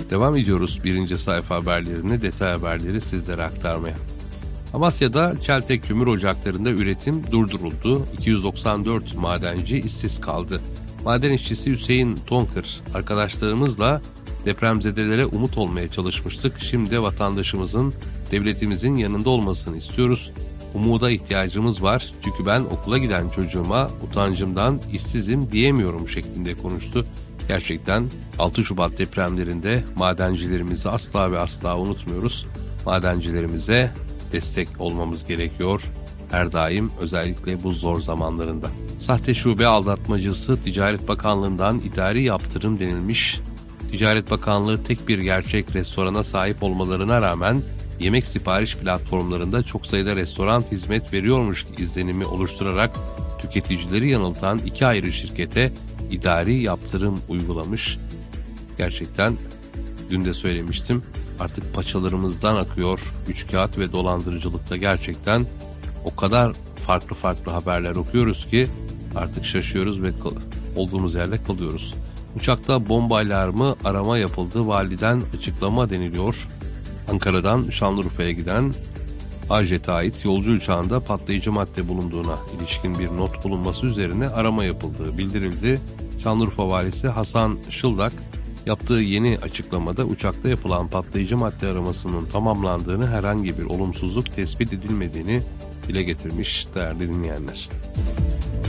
Devam ediyoruz birinci sayfa haberlerini, detay haberleri sizlere aktarmaya. Amasya'da Çeltek kömür ocaklarında üretim durduruldu. 294 madenci işsiz kaldı. Maden işçisi Hüseyin Tonkır, arkadaşlarımızla depremzedelere umut olmaya çalışmıştık. Şimdi de vatandaşımızın, devletimizin yanında olmasını istiyoruz. Umuda ihtiyacımız var. Çünkü ben okula giden çocuğuma utancımdan işsizim diyemiyorum şeklinde konuştu. Gerçekten 6 Şubat depremlerinde madencilerimizi asla ve asla unutmuyoruz. Madencilerimize destek olmamız gerekiyor. Her daim, özellikle bu zor zamanlarında. Sahte şube aldatmacısı Ticaret Bakanlığı'ndan idari yaptırım denilmiş. Ticaret Bakanlığı tek bir gerçek restorana sahip olmalarına rağmen yemek sipariş platformlarında çok sayıda restoran hizmet veriyormuş izlenimi oluşturarak tüketicileri yanıltan 2 ayrı şirkete idari yaptırım uygulamış. Gerçekten dün de söylemiştim, artık paçalarımızdan akıyor üçkağıt ve dolandırıcılıkta. Gerçekten o kadar farklı haberler okuyoruz ki artık şaşıyoruz ve olduğumuz yerde kalıyoruz. Uçakta bomba alarmı arama yapıldı, validen açıklama deniliyor. Ankara'dan Şanlıurfa'ya giden AJet'e ait yolcu uçağında patlayıcı madde bulunduğuna ilişkin bir not bulunması üzerine arama yapıldığı bildirildi. Şanlıurfa valisi Hasan Şıldak yaptığı yeni açıklamada uçakta yapılan patlayıcı madde aramasının tamamlandığını, herhangi bir olumsuzluk tespit edilmediğini dile getirmiş değerli dinleyenler.